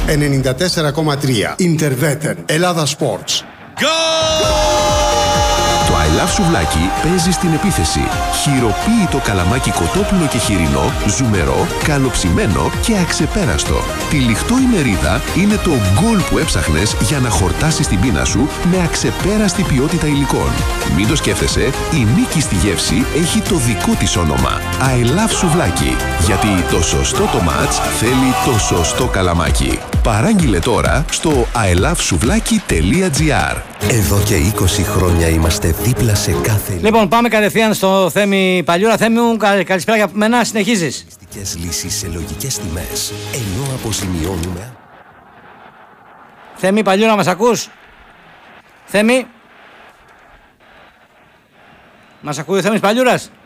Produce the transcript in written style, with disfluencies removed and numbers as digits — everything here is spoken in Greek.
94,3. Interveter. Ελλάδα Sports. Το I Love Σουβλάκι παίζει στην επίθεση. Χειροποίητο καλαμάκι κοτόπουλο και χοιρινό, ζουμερό, καλοψημένο και αξεπέραστο. Τυλιχτό η μερίδα είναι το γκολ που έψαχνες για να χορτάσεις την πείνα σου με αξεπέραστη ποιότητα υλικών. Μην το σκέφτεσαι, η νίκη στη γεύση έχει το δικό της όνομα. I Love Σουβλάκι. Γιατί το σωστό το μάτς θέλει το σωστό καλαμάκι. Παράγγειλε τώρα στο ilovesouβλaki.gr. Εδώ και 20 χρόνια είμαστε δίπλα σε κάθε... Λοιπόν, πάμε κατευθείαν στο Θέμη Παλιούρα. Θέμη μου, καλησπέρα για μένα, συνεχίζεις. Λύσεις σε λογικές τιμές, ενώ αποζημιώνουμε... Θέμη Παλιούρα, μας ακούς? Θέμη? Μας ακούει ο Θέμης Παλιούρας?